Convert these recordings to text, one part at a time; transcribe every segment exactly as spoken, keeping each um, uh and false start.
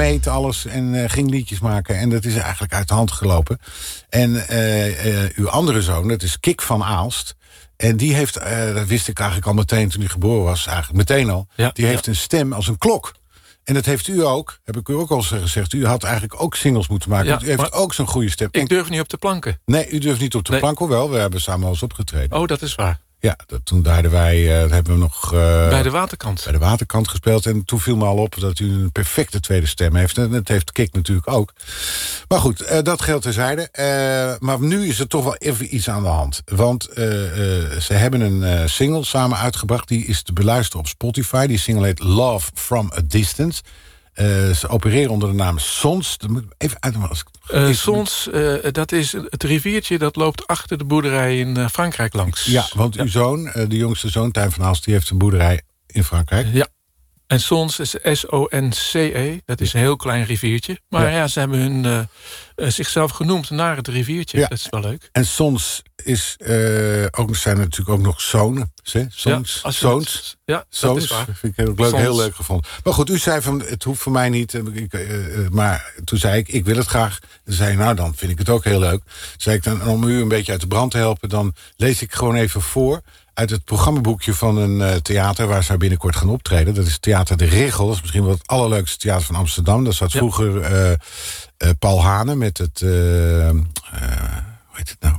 smeet alles en uh, ging liedjes maken. En dat is eigenlijk uit de hand gelopen. En uh, uh, uw andere zoon, dat is Kik van Aalst. En die heeft, uh, dat wist ik eigenlijk al meteen toen hij geboren was, eigenlijk meteen al. Ja, die heeft ja. een stem als een klok. En dat heeft u ook, heb ik u ook al gezegd. U had eigenlijk ook singles moeten maken. Ja, u heeft ook zo'n goede stem. Ik durf niet op de planken. Nee, u durft niet op de nee. planken. Wel, we hebben samen al eens opgetreden. Oh, dat is waar. Ja, dat, toen deden wij, uh, hebben we nog... Uh, bij de waterkant. Bij de waterkant gespeeld. En toen viel me al op dat u een perfecte tweede stem heeft. En dat heeft Kik natuurlijk ook. Maar goed, uh, dat geldt terzijde. Uh, maar nu is er toch wel even iets aan de hand. Want uh, uh, ze hebben een uh, single samen uitgebracht. Die is te beluisteren op Spotify. Die single heet Love from a Distance. Uh, ze opereren onder de naam Sons. Even uit uh, Sons, uh, dat is het riviertje dat loopt achter de boerderij in uh, Frankrijk langs. Ja, want ja. uw zoon, uh, de jongste zoon, Tijn van Aalst, die heeft een boerderij in Frankrijk. Ja, en Sons is S O N C E. Dat is een heel klein riviertje. Maar ja, ja ze hebben hun, uh, uh, zichzelf genoemd naar het riviertje. Ja. Dat is wel leuk. En Sons is, uh, ook, zijn er natuurlijk ook nog zonen. Sons, ja, zoons. Ja, zoons. Dat is waar. Vind ik heel leuk, heel leuk gevonden. Maar goed, u zei van, het hoeft voor mij niet. Ik, uh, maar toen zei ik, ik wil het graag. Dan zei je, nou, dan vind ik het ook heel leuk. Zei ik dan, om u een beetje uit de brand te helpen, dan lees ik gewoon even voor uit het programmaboekje van een uh, theater waar ze binnenkort gaan optreden. Dat is Theater de Regel. Dat is misschien wel het allerleukste theater van Amsterdam. Daar zat vroeger uh, uh, Paul Hane met het... Uh, uh, hoe heet het nou?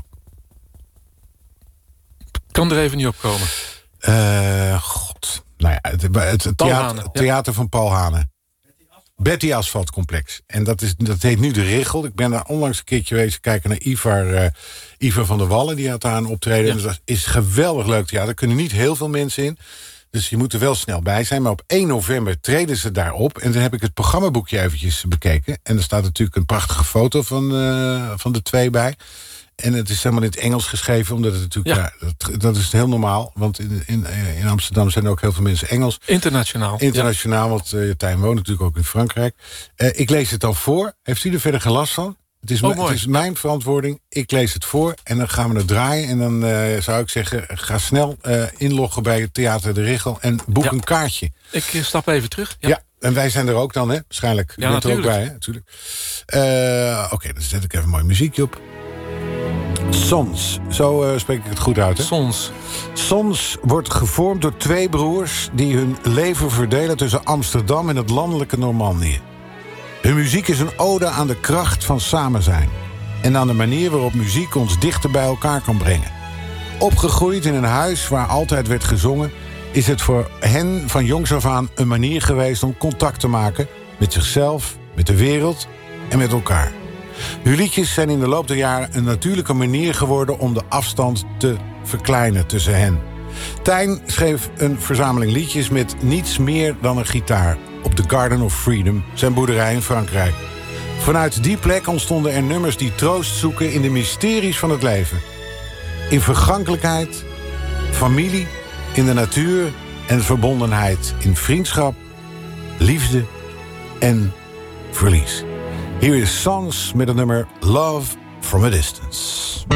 Kan er even niet op komen. Uh, God. Nou ja, het, het, het theater, Hane, theater ja. van Paul Hane. Betty Asphalt Complex. En dat, is, dat heet nu de Regel. Ik ben daar onlangs een keertje geweest kijken naar Ivar, uh, Ivar van der Wallen. Die had daar een optreden. Ja. En dat is geweldig leuk theater. Er kunnen niet heel veel mensen in. Dus je moet er wel snel bij zijn. Maar op één november treden ze daar op. En dan heb ik het programmaboekje eventjes bekeken. En er staat natuurlijk een prachtige foto van, uh, van de twee bij. En het is helemaal in het Engels geschreven, omdat het natuurlijk... Ja. Ja, dat, dat is heel normaal, want in, in, in Amsterdam zijn ook heel veel mensen Engels. Internationaal. Internationaal, ja. Want uh, Tijn woont natuurlijk ook in Frankrijk. Uh, ik lees het dan voor. Heeft u er verder geen last van? Het is, oh, het is mijn verantwoording. Ik lees het voor en dan gaan we het draaien. En dan uh, zou ik zeggen, ga snel uh, inloggen bij het Theater de Regel en boek ja. een kaartje. Ik stap even terug. Ja. ja. En wij zijn er ook dan, hè? Waarschijnlijk. Ja, natuurlijk. Er ook bij, hè? Natuurlijk. Uh, Oké, okay, dan zet ik even een mooi muziekje op. Sons, zo uh, spreek ik het goed uit, hè? Sons. Sons wordt gevormd door twee broers die hun leven verdelen tussen Amsterdam en het landelijke Normandië. Hun muziek is een ode aan de kracht van samen zijn en aan de manier waarop muziek ons dichter bij elkaar kan brengen. Opgegroeid in een huis waar altijd werd gezongen, is het voor hen van jongs af aan een manier geweest om contact te maken met zichzelf, met de wereld en met elkaar. Hun liedjes zijn in de loop der jaren een natuurlijke manier geworden om de afstand te verkleinen tussen hen. Tijn schreef een verzameling liedjes met niets meer dan een gitaar op The Garden of Freedom, zijn boerderij in Frankrijk. Vanuit die plek ontstonden er nummers die troost zoeken in de mysteries van het leven. In vergankelijkheid, familie, in de natuur en verbondenheid, in vriendschap, liefde en verlies. Hier is Sons met het nummer Love from a Distance.